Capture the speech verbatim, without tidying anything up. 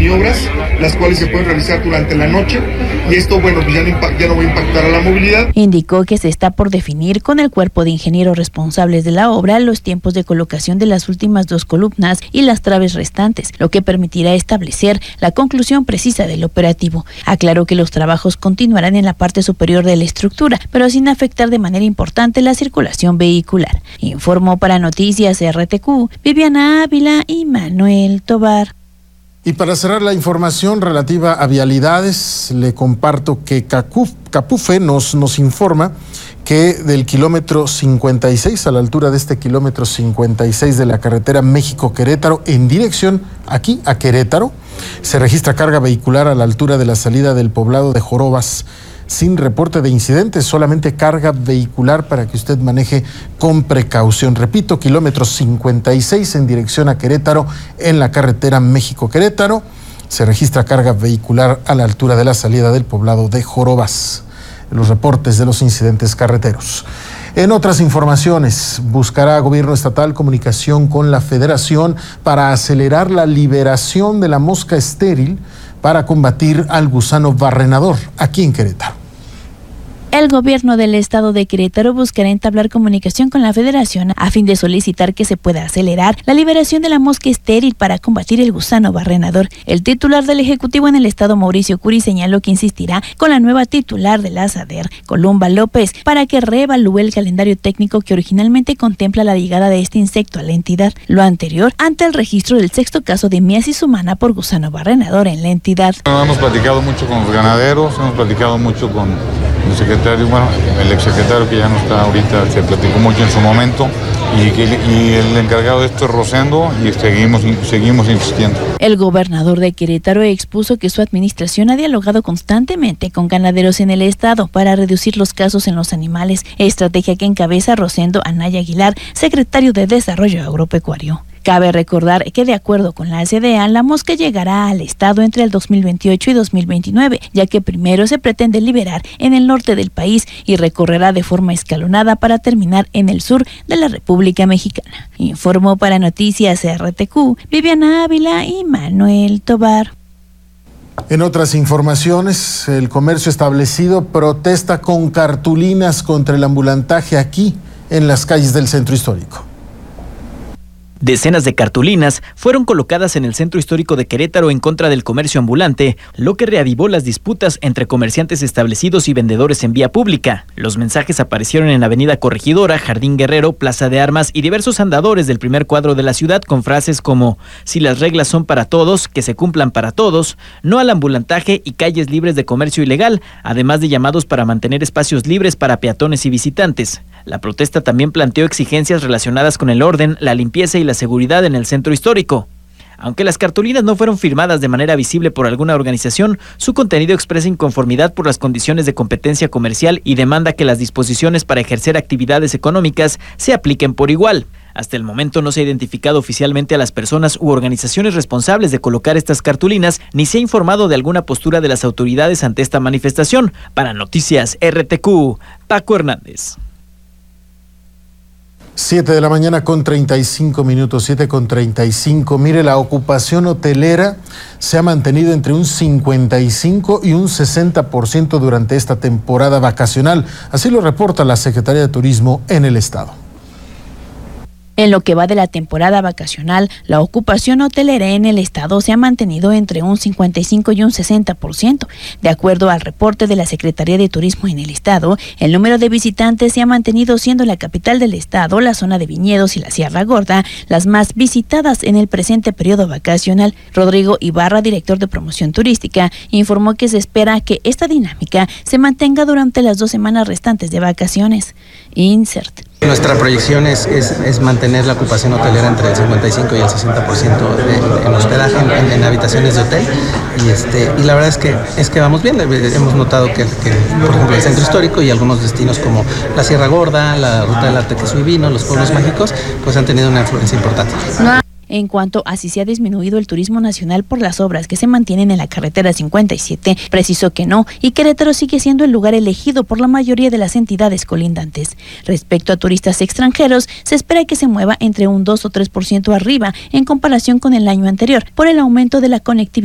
maniobras, las cuales se pueden realizar durante la noche, y esto, bueno, pues ya no, ya no va a impactar a la movilidad. Indicó que se está por definir con el cuerpo de ingenieros responsables de la obra los tiempos de colocación de las últimas dos columnas y las traves restantes, lo que permitirá establecer la conclusión precisa del operativo. Aclaró que los trabajos continuarán en la parte superior de la estructura, pero sin afectar de manera importante la circulación vehicular. Informó para Noticias R T Q, Viviana Ávila y Manuel Tobar. Y para cerrar la información relativa a vialidades, le comparto que Cacuf, Capufe nos, nos informa que del kilómetro cincuenta y seis, a la altura de este kilómetro cincuenta y seis de la carretera México-Querétaro, en dirección aquí a Querétaro, se registra carga vehicular a la altura de la salida del poblado de Jorobas, sin reporte de incidentes, solamente carga vehicular para que usted maneje con precaución. Repito, kilómetro cincuenta y seis en dirección a Querétaro, en la carretera México-Querétaro, se registra carga vehicular a la altura de la salida del poblado de Jorobas. Los reportes de los incidentes carreteros. En otras informaciones, buscará Gobierno Estatal comunicación con la Federación para acelerar la liberación de la mosca estéril para combatir al gusano barrenador aquí en Querétaro. El gobierno del estado de Querétaro buscará entablar comunicación con la Federación a fin de solicitar que se pueda acelerar la liberación de la mosca estéril para combatir el gusano barrenador. El titular del Ejecutivo en el estado, Mauricio Curi, señaló que insistirá con la nueva titular de la SADER, Columba López, para que reevalúe el calendario técnico que originalmente contempla la llegada de este insecto a la entidad. Lo anterior ante el registro del sexto caso de miasis humana por gusano barrenador en la entidad. Hemos platicado mucho con los ganaderos, hemos platicado mucho con el secretario, bueno, el exsecretario que ya no está ahorita, se platicó mucho en su momento, y, que, y el encargado de esto es Rosendo, y seguimos, seguimos insistiendo. El gobernador de Querétaro expuso que su administración ha dialogado constantemente con ganaderos en el estado para reducir los casos en los animales, estrategia que encabeza Rosendo Anaya Aguilar, secretario de Desarrollo Agropecuario. Cabe recordar que de acuerdo con la C D A, la mosca llegará al estado entre el dos mil veintiocho y dos mil veintinueve, ya que primero se pretende liberar en el norte del país y recorrerá de forma escalonada para terminar en el sur de la República Mexicana. Informó para Noticias R T Q, Viviana Ávila y Manuel Tobar. En otras informaciones, el comercio establecido protesta con cartulinas contra el ambulantaje aquí en las calles del centro histórico. Decenas de cartulinas fueron colocadas en el centro histórico de Querétaro en contra del comercio ambulante, lo que reavivó las disputas entre comerciantes establecidos y vendedores en vía pública. Los mensajes aparecieron en Avenida Corregidora, Jardín Guerrero, Plaza de Armas y diversos andadores del primer cuadro de la ciudad con frases como "si las reglas son para todos, que se cumplan para todos", "no al ambulantaje" y "calles libres de comercio ilegal", además de llamados para mantener espacios libres para peatones y visitantes. La protesta también planteó exigencias relacionadas con el orden, la limpieza y la seguridad en el centro histórico. Aunque las cartulinas no fueron firmadas de manera visible por alguna organización, su contenido expresa inconformidad por las condiciones de competencia comercial y demanda que las disposiciones para ejercer actividades económicas se apliquen por igual. Hasta el momento no se ha identificado oficialmente a las personas u organizaciones responsables de colocar estas cartulinas, ni se ha informado de alguna postura de las autoridades ante esta manifestación. Para Noticias R T Q, Paco Hernández. siete de la mañana con treinta y cinco minutos, siete con treinta y cinco. Mire, la ocupación hotelera se ha mantenido entre un cincuenta y cinco y un sesenta por ciento durante esta temporada vacacional. Así lo reporta la Secretaría de Turismo en el estado. En lo que va de la temporada vacacional, la ocupación hotelera en el estado se ha mantenido entre un cincuenta y cinco y un sesenta por ciento. De acuerdo al reporte de la Secretaría de Turismo en el estado, el número de visitantes se ha mantenido siendo la capital del estado, la zona de Viñedos y la Sierra Gorda las más visitadas en el presente periodo vacacional. Rodrigo Ibarra, director de promoción turística, informó que se espera que esta dinámica se mantenga durante las dos semanas restantes de vacaciones. Insert. Nuestra proyección es, es, es mantener la ocupación hotelera entre el cincuenta y cinco y el sesenta por ciento de, en hospedaje, en, en habitaciones de hotel, y este y la verdad es que es que vamos bien. Hemos notado que, que por ejemplo el centro histórico y algunos destinos como la Sierra Gorda, la Ruta del Arte, Queso y Vino, los pueblos mágicos, pues han tenido una influencia importante. No. En cuanto a si se ha disminuido el turismo nacional por las obras que se mantienen en la carretera cincuenta y siete, precisó que no, y Querétaro sigue siendo el lugar elegido por la mayoría de las entidades colindantes. Respecto a turistas extranjeros, se espera que se mueva entre un dos o tres por ciento arriba en comparación con el año anterior, por el aumento de la conectividad